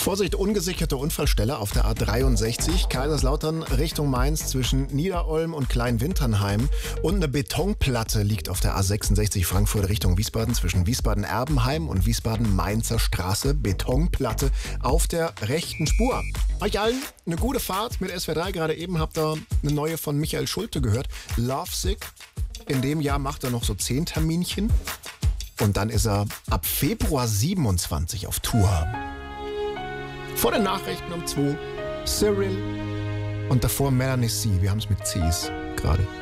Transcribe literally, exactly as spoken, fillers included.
Vorsicht, ungesicherte Unfallstelle auf der A dreiundsechzig, Kaiserslautern Richtung Mainz zwischen Niederolm und Kleinwinternheim. Und eine Betonplatte liegt auf der A sechsundsechzig Frankfurt Richtung Wiesbaden zwischen Wiesbaden-Erbenheim und Wiesbaden-Mainzer Straße. Betonplatte auf der rechten Spur. Euch allen eine gute Fahrt mit S W R drei. Gerade eben habt ihr eine neue von Michael Schulte gehört. Lovesick. In dem Jahr macht er noch so zehn Terminchen. Und dann ist er ab Februar siebenundzwanzig auf Tour. Vor den Nachrichten um zwei Cyril und davor Melanie C. Wir haben es mit Cs gerade.